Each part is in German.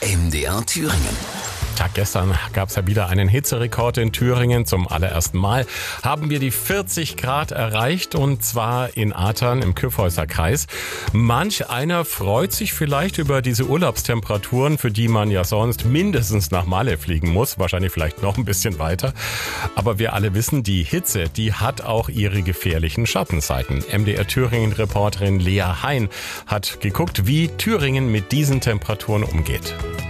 MDR Thüringen. Tag gestern gab es ja wieder einen Hitzerekord in Thüringen. Zum allerersten Mal haben wir die 40 Grad erreicht, und zwar in Athern im Kyffhäuser Kreis. Manch einer freut sich vielleicht über diese Urlaubstemperaturen, für die man ja sonst mindestens nach Malle fliegen muss, wahrscheinlich vielleicht noch ein bisschen weiter. Aber wir alle wissen, die Hitze, die hat auch ihre gefährlichen Schattenseiten. MDR Thüringen-Reporterin Lea Hein hat geguckt, wie Thüringen mit diesen Temperaturen umgeht.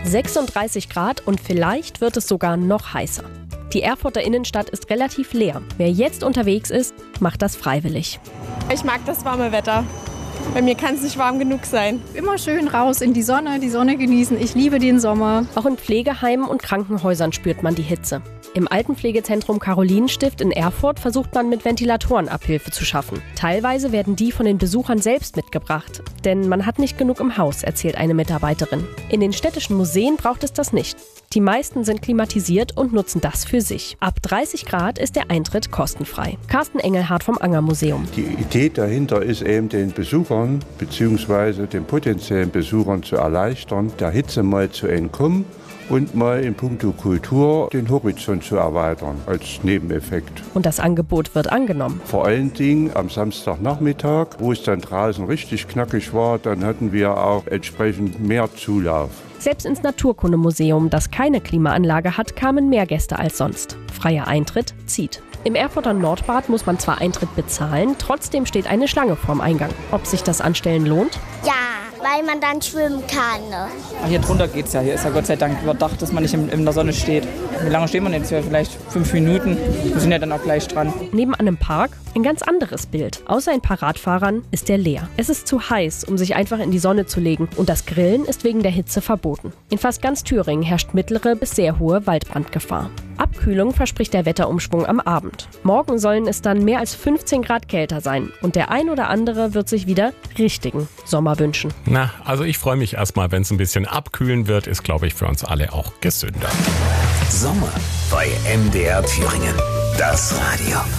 36 Grad und vielleicht wird es sogar noch heißer. Die Erfurter Innenstadt ist relativ leer. Wer jetzt unterwegs ist, macht das freiwillig. Ich mag das warme Wetter. Bei mir kann es nicht warm genug sein. Immer schön raus in die Sonne genießen. Ich liebe den Sommer. Auch in Pflegeheimen und Krankenhäusern spürt man die Hitze. Im Altenpflegezentrum Karolinenstift in Erfurt versucht man mit Ventilatoren Abhilfe zu schaffen. Teilweise werden die von den Besuchern selbst mitgebracht. Denn man hat nicht genug im Haus, erzählt eine Mitarbeiterin. In den städtischen Museen braucht es das nicht. Die meisten sind klimatisiert und nutzen das für sich. Ab 30 Grad ist der Eintritt kostenfrei. Carsten Engelhardt vom Anger Museum. Die Idee dahinter ist eben, den Besuchern bzw. den potenziellen Besuchern zu erleichtern, der Hitze mal zu entkommen und mal in puncto Kultur den Horizont zu erweitern als Nebeneffekt. Und das Angebot wird angenommen. Vor allen Dingen am Samstagnachmittag, wo es dann draußen richtig knackig war, dann hatten wir auch entsprechend mehr Zulauf. Selbst ins Naturkundemuseum, das keine Klimaanlage hat, kamen mehr Gäste als sonst. Freier Eintritt zieht. Im Erfurter Nordbad muss man zwar Eintritt bezahlen, trotzdem steht eine Schlange vorm Eingang. Ob sich das Anstellen lohnt? Ja, weil man dann schwimmen kann. Ne? Hier drunter geht's ja. Hier ist ja Gott sei Dank überdacht, dass man nicht in der Sonne steht. Wie lange steht man jetzt hier? Vielleicht 5 Minuten. Wir sind ja dann auch gleich dran. Neben einem Park ein ganz anderes Bild. Außer ein paar Radfahrern ist der leer. Es ist zu heiß, um sich einfach in die Sonne zu legen. Und das Grillen ist wegen der Hitze verboten. In fast ganz Thüringen herrscht mittlere bis sehr hohe Waldbrandgefahr. Abkühlung verspricht der Wetterumschwung am Abend. Morgen sollen es dann mehr als 15 Grad kälter sein. Und der ein oder andere wird sich wieder richtigen Sommer wünschen. Na, also ich freue mich erstmal, wenn es ein bisschen abkühlen wird. Ist, glaube ich, für uns alle auch gesünder. Sommer bei MDR Thüringen. Das Radio.